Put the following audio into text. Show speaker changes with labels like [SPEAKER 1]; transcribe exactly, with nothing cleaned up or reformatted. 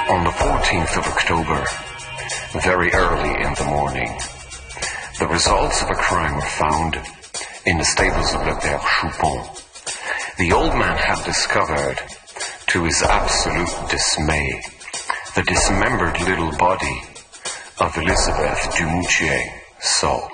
[SPEAKER 1] On the fourteenth of October, very early in the morning, the results of a crime were found in the stables of Le Père Choupon. The old man had discovered, to his absolute dismay, the dismembered little body of Elizabeth Dumoutier Saul.